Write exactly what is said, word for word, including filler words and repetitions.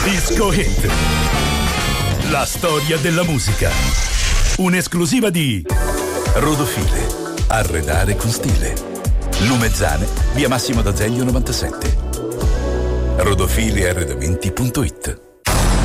Disco Hit. La storia della musica. Un'esclusiva di Rodofile. Arredare con stile. Lumezzane, via Massimo d'Azeglio novantasette. rodofili arredamenti punto it.